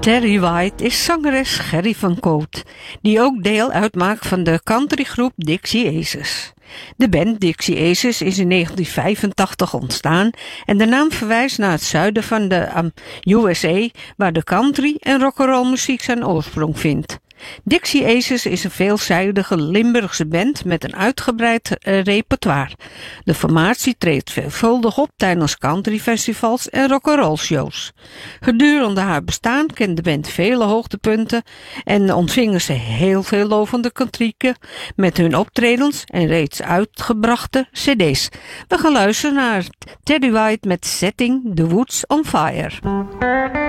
Terry White is zangeres Gerry van Coot, die ook deel uitmaakt van de countrygroep Dixie Aces. De band Dixie Aces is in 1985 ontstaan en de naam verwijst naar het zuiden van de USA, waar de country en rock'n'roll muziek zijn oorsprong vindt. Dixie Aces is een veelzijdige Limburgse band met een uitgebreid repertoire. De formatie treedt veelvuldig op tijdens countryfestivals en rock'n'roll shows. Gedurende haar bestaan kende de band vele hoogtepunten en ontvingen ze heel veel lovende kritieken met hun optredens en reeds uitgebrachte cd's. We gaan luisteren naar Terry White met Setting the Woods on Fire.